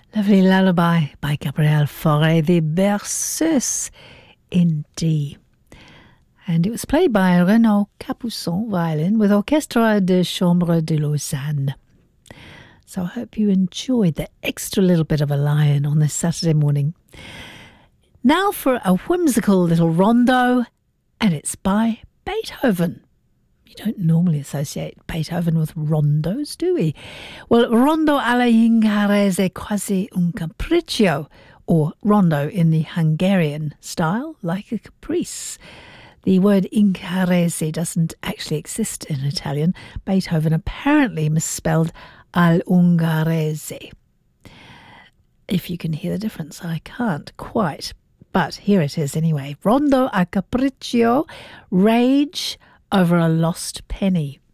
Lovely Lullaby by Gabriel Fauré, the Berceuse in D. And it was played by Renaud Capuçon violin with Orchestre de Chambre de Lausanne. So I hope you enjoyed the extra little bit of a lion on this Saturday morning. Now for a whimsical little rondo, and it's by Beethoven. You don't normally associate Beethoven with rondos, do we? Well, rondo alla Ungherese quasi un capriccio, or rondo in the Hungarian style, like a caprice. The word Ungherese doesn't actually exist in Italian. Beethoven apparently misspelled al Ungherese. If you can hear the difference, I can't quite. But here it is anyway. Rondo a capriccio, rage over a lost penny.